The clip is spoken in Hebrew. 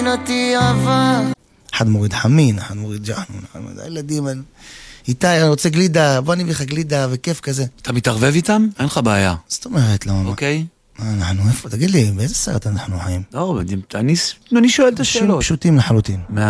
אחד מוריד חמין, אחד מוריד ג'חנון, הילדים, איתי, אני רוצה גלידה, בוא נביא לך גלידה וכיף כזה. אתה מתערבב איתם? אין לך בעיה. זאת אומרת, לא. אוקיי. אנחנו איפה? תגיד לי, באיזה סרט אנחנו חיים? לא, אני שואל את השאלות. פשוטים לחלוטין.